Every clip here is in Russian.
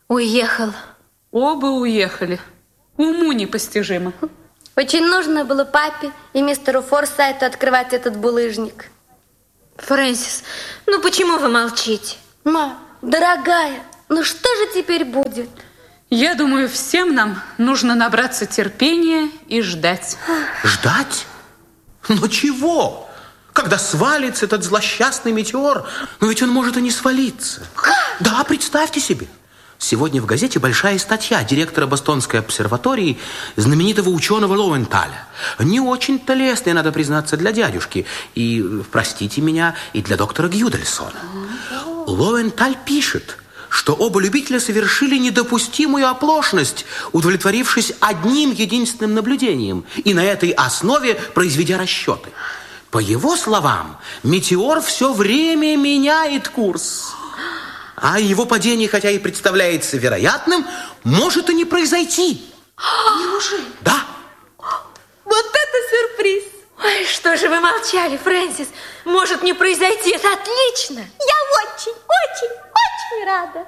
Уехал. Оба уехали. Уму непостижимо. Очень нужно было папе и мистеру Форсайту открывать этот булыжник. Фрэнсис, ну почему вы молчите? Ма, дорогая, ну что же теперь будет? Я думаю, всем нам нужно набраться терпения и ждать. Ждать? Но чего? Когда свалится этот злосчастный метеор, но ведь он может и не свалиться. Да, представьте себе. Сегодня в газете большая статья директора Бостонской обсерватории, знаменитого ученого Лоуэнталя. Не очень-то лестная, надо признаться, для дядюшки. И, простите меня, и для доктора Гюдельсона. Лоуэнталь пишет, что оба любителя совершили недопустимую оплошность, удовлетворившись одним единственным наблюдением, и на этой основе произведя расчеты. По его словам, метеор все время меняет курс. А его падение, хотя и представляется вероятным, может и не произойти. Неужели? Да. Вот это сюрприз! Ой, что же вы молчали, Фрэнсис? Может не произойти, это отлично! Я очень рада.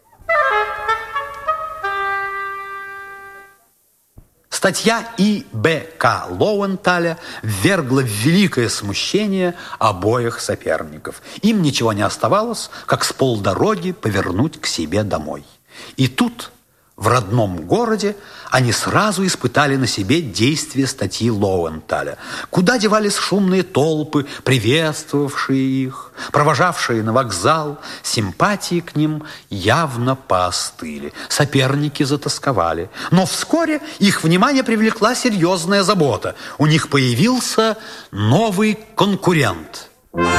Статья И.Б.К. Лоуэнталя ввергла в великое смущение обоих соперников. Им ничего не оставалось, как с полдороги повернуть к себе домой. И тут, в родном городе, они сразу испытали на себе действие статьи Лоуэнталя. Куда девались шумные толпы, приветствовавшие их, провожавшие на вокзал, симпатии к ним явно поостыли. Соперники затосковали. Но вскоре их внимание привлекла серьезная забота. У них появился новый конкурент.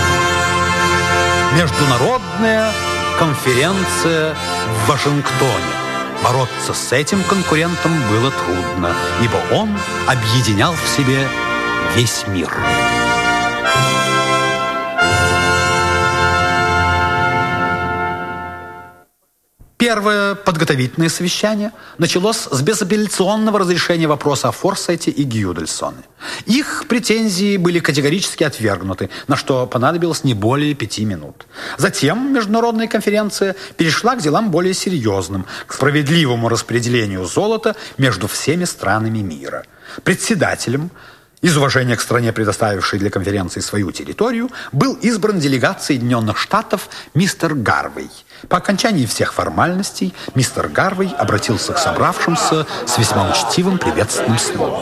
Международная конференция в Вашингтоне. Бороться с этим конкурентом было трудно, ибо он объединял в себе весь мир. Первое подготовительное совещание началось с безапелляционного разрешения вопроса о Форсайте и Гюдельсоне. Их претензии были категорически отвергнуты, на что понадобилось не более 5 минут. Затем международная конференция перешла к делам более серьезным, к справедливому распределению золота между всеми странами мира. Председателем, из уважения к стране, предоставившей для конференции свою территорию, был избран делегат Соединенных Штатов мистер Гарвей. По окончании всех формальностей мистер Гарвей обратился к собравшимся с весьма учтивым приветственным словом.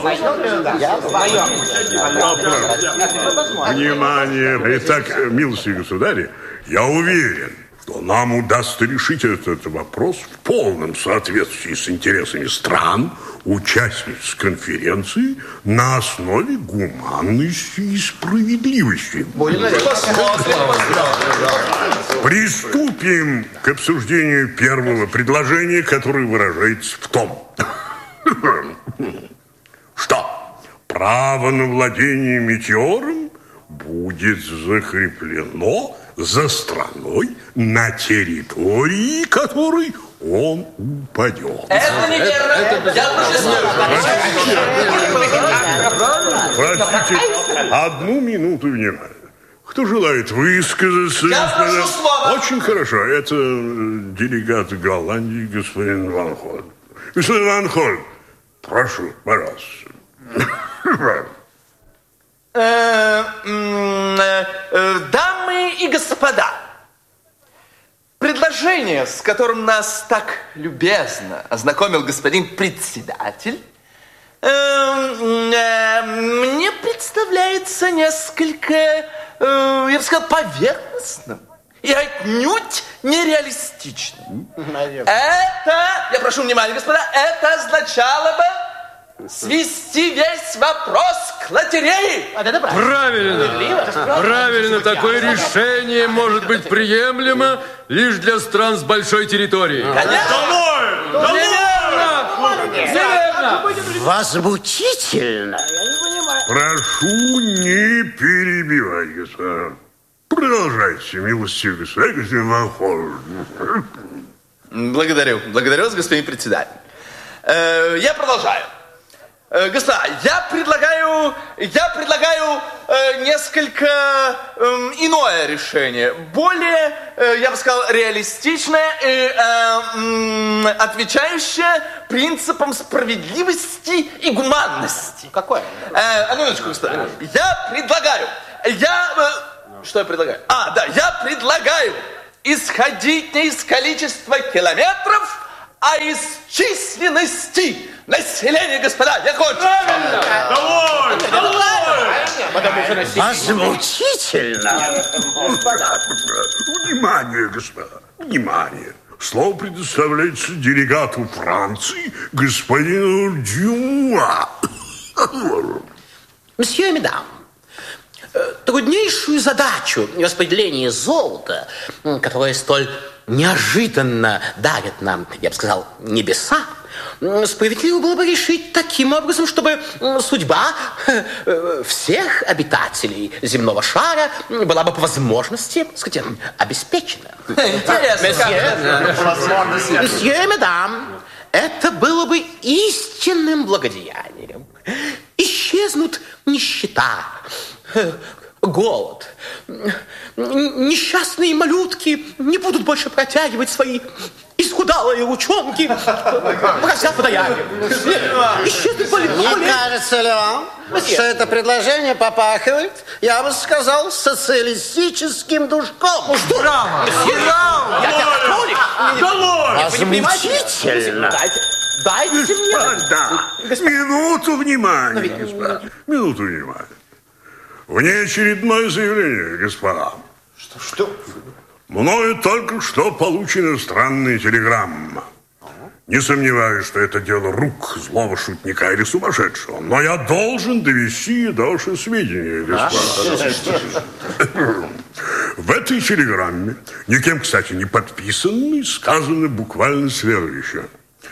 Внимание! Итак, милостивые государи, я уверен, что нам удастся решить этот вопрос в полном соответствии с интересами стран, участниц конференции, на основе гуманности и справедливости. Приступим к обсуждению первого предложения, которое выражается в том, что право на владение метеором будет закреплено за страной, на территории которой он упадет. Это неверно. Я Простите, 1 минуту внимания. Кто желает высказаться? Я прошу слова. Очень хорошо. Это делегат Голландии, господин Ван Хольм. Господин Ван Хольм, прошу, пожалуйста. Дамы и господа, предложение, с которым нас так любезно ознакомил господин председатель, мне представляется несколько, я бы сказал, поверхностным и отнюдь нереалистичным. Это, я прошу внимания, господа, это означало бы свести весь вопрос к лотерее. Правильно, такое решение может быть приемлемо лишь для стран с большой территорией. Неверно! Возмутительно. Прошу не перебивать, господа. Продолжайте, милостивый государь, господин Ван Хольм. Благодарю вас, господин председатель. Я продолжаю. Господа, я предлагаю несколько иное решение. Более, я бы сказал, реалистичное и отвечающее принципам справедливости и гуманности. Какое? Минуточку, господа. Я предлагаю, я предлагаю исходить не из количества километров, а из численности населения, господа. Я кончу. Довольно. Возмутительно. Внимание, господа, внимание. Слово предоставляется делегату Франции, господину Дюма. Мсье и мадам, труднейшую задачу распределения золота, которое столь неожиданно дарят нам, я бы сказал, небеса, справедливо было бы решить таким образом, чтобы судьба всех обитателей земного шара была бы по возможности, так сказать, обеспечена. Месье и мадам, это было бы истинным благодеянием. Исчезнут нищета, голод. Несчастные малютки не будут больше протягивать свои исхудалые ручонки, прося подаяния. Не кажется ли вам, что это предложение попахивает, я бы сказал, социалистическим душком? Браво! Я католик! Возмутительно! Дайте мне... Минуту внимания, господа. Минуту внимания. Внеочередное заявление, господа. Что? Мною только что получена странная телеграмма. Не сомневаюсь, что это дело рук злого шутника или сумасшедшего, но я должен довести ее до вашего сведения, господа. В этой телеграмме, никем, кстати, не подписанной, сказано буквально следующее.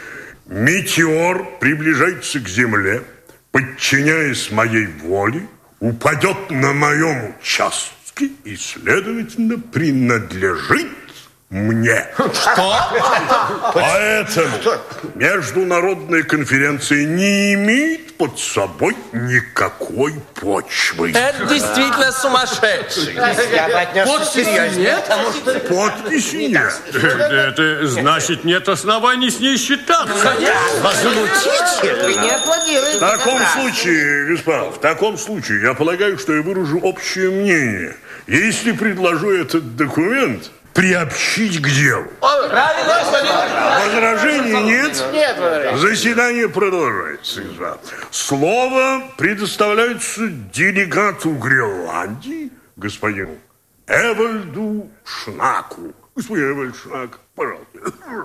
Метеор приближается к Земле, подчиняясь моей воле, упадет на моем участке и, следовательно, принадлежит мне. Что? Поэтому международная конференция не имеет под собой никакой почвы. Это действительно сумасшедший. Подписи нет? Подписи нет. Это значит, нет оснований с ней считаться. Возмутительно! В таком случае, господа, в таком случае я полагаю, что я выражу общее мнение. Если предложу этот документ приобщить к делу. Правильно, господин. Возражений нет? Нет, возражений. Заседание продолжается, господа. Слово предоставляется делегату Гренландии, господину Эвальду Шнаку. Господин Эвальд Шнак, пожалуйста.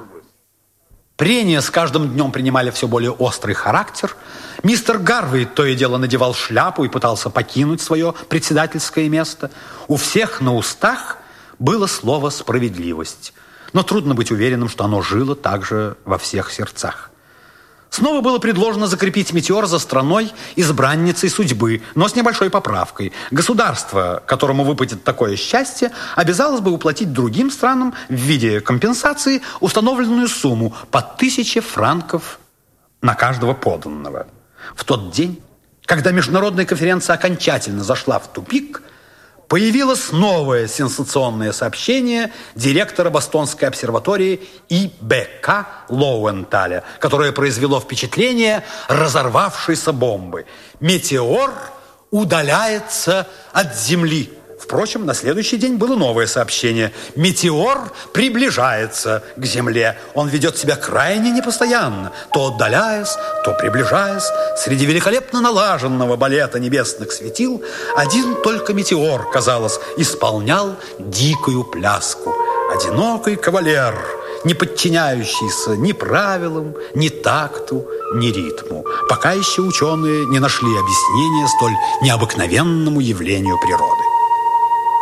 Прения с каждым днем принимали все более острый характер. Мистер Гарвей то и дело надевал шляпу и пытался покинуть свое председательское место. У всех на устах было слово «справедливость». Но трудно быть уверенным, что оно жило также во всех сердцах. Снова было предложено закрепить «Метеор» за страной избранницей судьбы, но с небольшой поправкой. Государство, которому выпадет такое счастье, обязалось бы уплатить другим странам в виде компенсации установленную сумму по 1000 франков на каждого подданного. В тот день, когда международная конференция окончательно зашла в тупик, появилось новое сенсационное сообщение директора Бостонской обсерватории И.Б.К. Лоуэнталя, которое произвело впечатление разорвавшейся бомбы. Метеор удаляется от Земли. Впрочем, на следующий день было новое сообщение. Метеор приближается к Земле. Он ведет себя крайне непостоянно, то отдаляясь, то приближаясь. Среди великолепно налаженного балета небесных светил один только метеор, казалось, исполнял дикую пляску. Одинокий кавалер, не подчиняющийся ни правилам, ни такту, ни ритму. Пока еще ученые не нашли объяснения столь необыкновенному явлению природы.